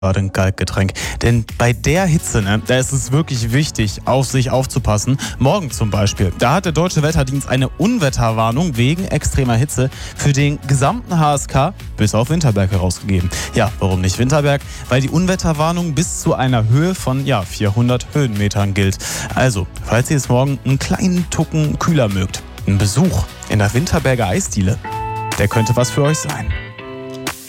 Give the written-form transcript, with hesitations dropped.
Gerade ein Kaltgetränk. Denn bei der Hitze, da ist es wirklich wichtig, auf sich aufzupassen. Morgen zum Beispiel, da hat der Deutsche Wetterdienst eine Unwetterwarnung wegen extremer Hitze für den gesamten HSK bis auf Winterberg herausgegeben. Ja, warum nicht Winterberg? Weil die Unwetterwarnung bis zu einer Höhe von 400 Höhenmetern gilt. Also, falls ihr es morgen einen kleinen Tucken kühler mögt, ein Besuch in der Winterberger Eisdiele, der könnte was für euch sein.